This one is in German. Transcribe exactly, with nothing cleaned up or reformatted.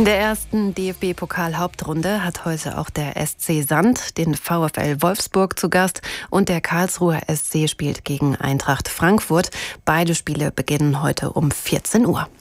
In der ersten D F B-Pokal-Hauptrunde hat heute auch der S C Sand den VfL Wolfsburg zu Gast und der Karlsruher S C spielt gegen Eintracht Frankfurt. Beide Spiele beginnen heute um vierzehn Uhr.